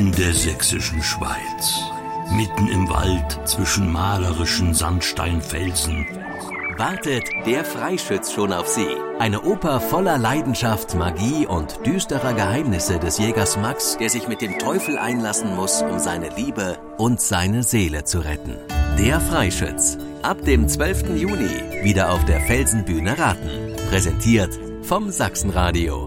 Inmitten der sächsischen Schweiz, mitten im Wald zwischen malerischen Sandsteinfelsen, wartet Der Freischütz schon auf Sie. Eine Oper voller Leidenschaft, Magie und düsterer Geheimnisse des Jägers Max, der sich mit dem Teufel einlassen muss, um seine Liebe und seine Seele zu retten. Der Freischütz. Ab dem 12. Juni wieder auf der Felsenbühne Raten. Präsentiert vom Sachsenradio.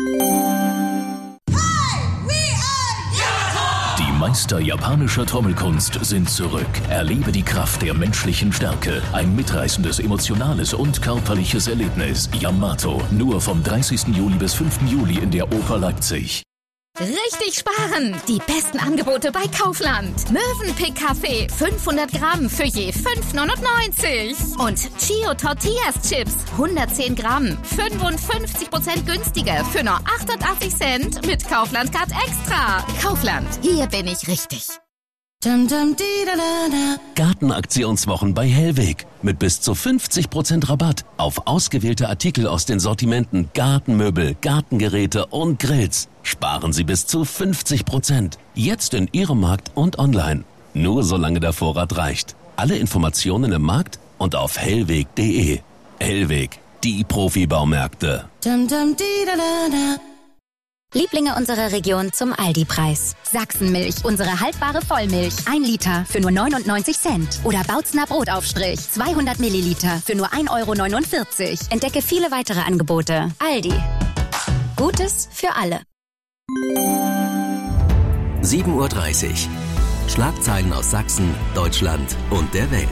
Die Meister japanischer Trommelkunst sind zurück. Erlebe die Kraft der menschlichen Stärke. Ein mitreißendes, emotionales und körperliches Erlebnis. Yamato. Nur vom 30. Juli bis 5. Juli in der Oper Leipzig. Richtig sparen! Die besten Angebote bei Kaufland. Mövenpick Kaffee 500 Gramm für je 5,99. Und Chio Tortillas Chips 110 Gramm 55% günstiger für nur 88 Cent mit Kaufland Card Extra. Kaufland, hier bin ich richtig. Gartenaktionswochen bei Hellweg. Mit bis zu 50% Rabatt auf ausgewählte Artikel aus den Sortimenten Gartenmöbel, Gartengeräte und Grills. Sparen Sie bis zu 50%. Jetzt in Ihrem Markt und online. Nur solange der Vorrat reicht. Alle Informationen im Markt und auf hellweg.de. Hellweg, die Profibaumärkte. Lieblinge unserer Region zum Aldi-Preis. Sachsenmilch, unsere haltbare Vollmilch. 1 Liter für nur 99 Cent. Oder Bautzner Brotaufstrich, 200 Milliliter für nur 1,49 €. Entdecke viele weitere Angebote. Aldi. Gutes für alle. 7:30 Uhr. Schlagzeilen aus Sachsen, Deutschland und der Welt.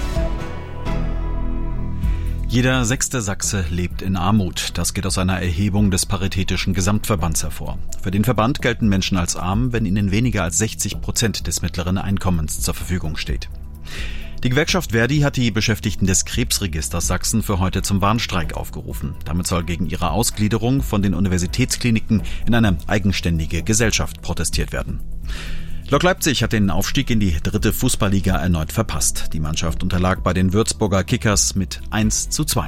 Jeder 6. Sachse lebt in Armut. Das geht aus einer Erhebung des Paritätischen Gesamtverbands hervor. Für den Verband gelten Menschen als arm, wenn ihnen weniger als 60% des mittleren Einkommens zur Verfügung steht. Die Gewerkschaft Verdi hat die Beschäftigten des Krebsregisters Sachsen für heute zum Warnstreik aufgerufen. Damit soll gegen ihre Ausgliederung von den Universitätskliniken in eine eigenständige Gesellschaft protestiert werden. Lok Leipzig hat den Aufstieg in die 3. Fußballliga erneut verpasst. Die Mannschaft unterlag bei den Würzburger Kickers mit 1:2.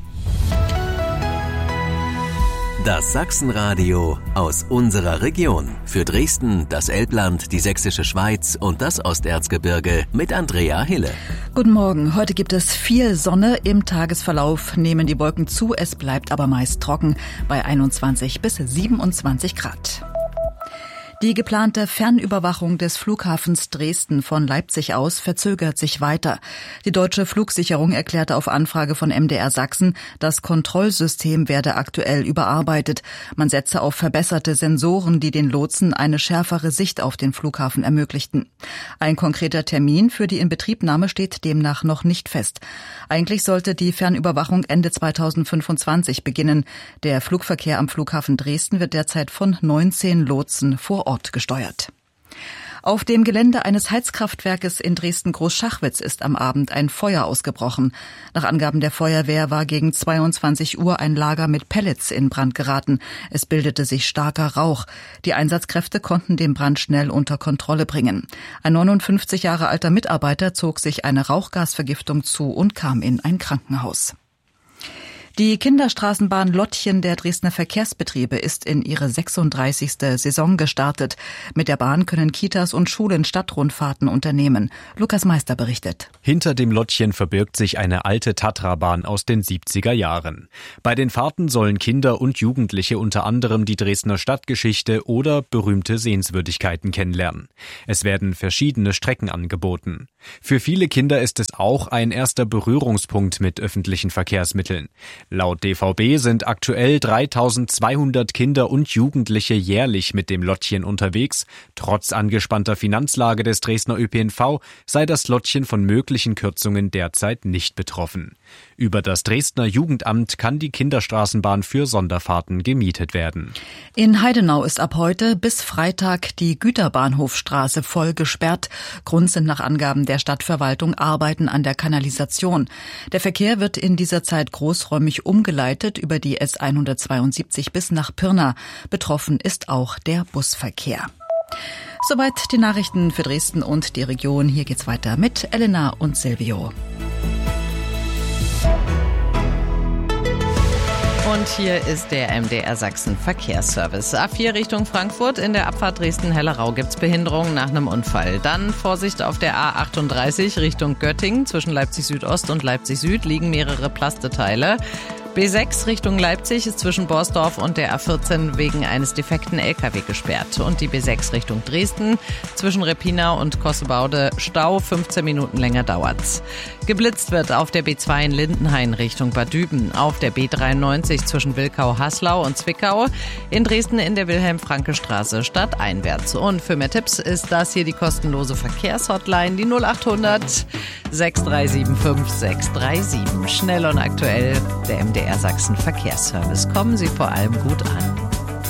Das Sachsenradio aus unserer Region. Für Dresden, das Elbland, die Sächsische Schweiz und das Osterzgebirge mit Andrea Hille. Guten Morgen. Heute gibt es viel Sonne. Im Tagesverlauf nehmen die Wolken zu. Es bleibt aber meist trocken bei 21 bis 27 Grad. Die geplante Fernüberwachung des Flughafens Dresden von Leipzig aus verzögert sich weiter. Die Deutsche Flugsicherung erklärte auf Anfrage von MDR Sachsen, das Kontrollsystem werde aktuell überarbeitet. Man setze auf verbesserte Sensoren, die den Lotsen eine schärfere Sicht auf den Flughafen ermöglichten. Ein konkreter Termin für die Inbetriebnahme steht demnach noch nicht fest. Eigentlich sollte die Fernüberwachung Ende 2025 beginnen. Der Flugverkehr am Flughafen Dresden wird derzeit von 19 Lotsen vor Ort gesteuert. Auf dem Gelände eines Heizkraftwerkes in Dresden-Großschachwitz ist am Abend ein Feuer ausgebrochen. Nach Angaben der Feuerwehr war gegen 22 Uhr ein Lager mit Pellets in Brand geraten. Es bildete sich starker Rauch. Die Einsatzkräfte konnten den Brand schnell unter Kontrolle bringen. Ein 59 Jahre alter Mitarbeiter zog sich eine Rauchgasvergiftung zu und kam in ein Krankenhaus. Die Kinderstraßenbahn Lottchen der Dresdner Verkehrsbetriebe ist in ihre 36. Saison gestartet. Mit der Bahn können Kitas und Schulen Stadtrundfahrten unternehmen. Lukas Meister berichtet. Hinter dem Lottchen verbirgt sich eine alte Tatra-Bahn aus den 70er Jahren. Bei den Fahrten sollen Kinder und Jugendliche unter anderem die Dresdner Stadtgeschichte oder berühmte Sehenswürdigkeiten kennenlernen. Es werden verschiedene Strecken angeboten. Für viele Kinder ist es auch ein erster Berührungspunkt mit öffentlichen Verkehrsmitteln. Laut DVB sind aktuell 3200 Kinder und Jugendliche jährlich mit dem Lottchen unterwegs. Trotz angespannter Finanzlage des Dresdner ÖPNV sei das Lottchen von möglichen Kürzungen derzeit nicht betroffen. Über das Dresdner Jugendamt kann die Kinderstraßenbahn für Sonderfahrten gemietet werden. In Heidenau ist ab heute bis Freitag die Güterbahnhofstraße voll gesperrt. Grund sind nach Angaben der Stadtverwaltung Arbeiten an der Kanalisation. Der Verkehr wird in dieser Zeit großräumig umgeleitet über die S172 bis nach Pirna. Betroffen ist auch der Busverkehr. Soweit die Nachrichten für Dresden und die Region. Hier geht's weiter mit Elena und Silvio. Und hier ist der MDR Sachsen Verkehrsservice. A4 Richtung Frankfurt. In der Abfahrt Dresden-Hellerau gibt's Behinderungen nach einem Unfall. Dann Vorsicht auf der A38 Richtung Göttingen. Zwischen Leipzig Südost und Leipzig Süd liegen mehrere Plasteteile. B6 Richtung Leipzig ist zwischen Borsdorf und der A14 wegen eines defekten LKW gesperrt. Und die B6 Richtung Dresden zwischen Repinau und Kossebaude Stau, 15 Minuten länger dauert's. Geblitzt wird auf der B2 in Lindenhain Richtung Bad Düben, auf der B93 zwischen Wilkau-Haslau und Zwickau, in Dresden in der Wilhelm-Franke-Straße stadteinwärts. Und für mehr Tipps ist das hier die kostenlose Verkehrshotline, die 0800 6375 637. Schnell und aktuell, der MDR Sachsen Verkehrsservice. Kommen Sie vor allem gut an.